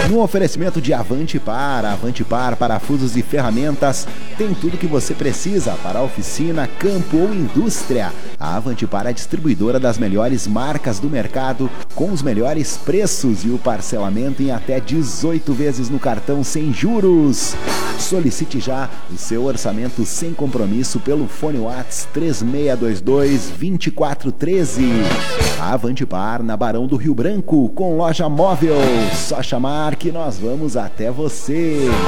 No oferecimento de Avante Par, parafusos e ferramentas, tem tudo que você precisa para a oficina, campo ou indústria. A Avante Par é distribuidora das melhores marcas do mercado, com os melhores preços e o parcelamento em até 18 vezes no cartão sem juros. Solicite já o seu orçamento sem compromisso pelo fone WhatsApp 3622-2413. A Avante Par na Barão do Rio Branco, com loja móvel. Só chamar que nós vamos até você.